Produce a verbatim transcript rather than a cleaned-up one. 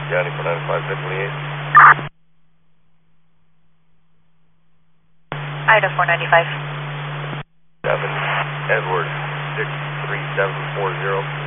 Johnny four ninety-five, ten twenty-eight. Ida four ninety-five. seven, Edward six three seven four zero.